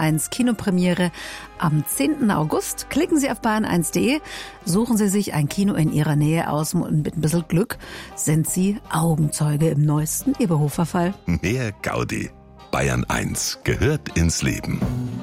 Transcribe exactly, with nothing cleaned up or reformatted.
eins Kinopremiere am zehnten August. Klicken Sie auf bayern eins punkt de, suchen Sie sich ein Kino in Ihrer Nähe aus und mit ein bisschen Glück sind Sie Augenzeuge im neuesten Eberhofer-Fall. Mehr Gaudi. Bayern eins gehört ins Leben.